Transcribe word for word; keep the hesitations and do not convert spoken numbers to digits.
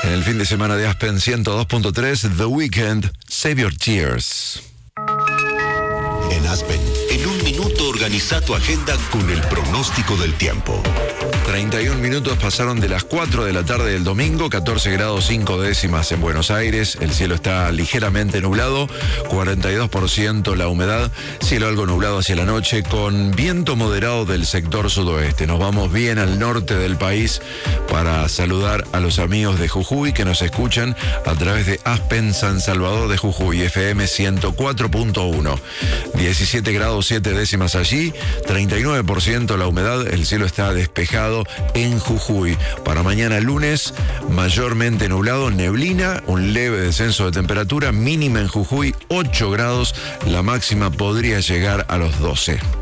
En el fin de semana de Aspen ciento dos punto tres, The Weeknd, Save Your Tears. En Aspen, en un minuto organiza tu agenda con el pronóstico del tiempo. treinta y un minutos pasaron de las cuatro de la tarde del domingo, catorce grados cinco décimas en Buenos Aires, el cielo está ligeramente nublado, cuarenta y dos por ciento la humedad, cielo algo nublado hacia la noche con viento moderado del sector sudoeste. Nos vamos bien al norte del país para saludar a los amigos de Jujuy que nos escuchan a través de Aspen San Salvador de Jujuy, F M ciento cuatro punto uno. diecisiete grados siete décimas allí, treinta y nueve por ciento la humedad, el cielo está despejado en Jujuy. Para mañana lunes, mayormente nublado, neblina, un leve descenso de temperatura, mínima en Jujuy ocho grados, la máxima podría llegar a los doce.